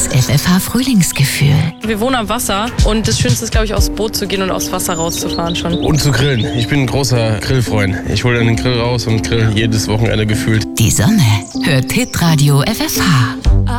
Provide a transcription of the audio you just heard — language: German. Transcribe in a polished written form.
Das FFH-Frühlingsgefühl. Wir wohnen am Wasser und das Schönste ist, glaube ich, aufs Boot zu gehen und aufs Wasser rauszufahren schon. Und zu grillen. Ich bin ein großer Grillfreund. Ich hole dann den Grill raus und grill jedes Wochenende gefühlt. Die Sonne hört Hitradio FFH.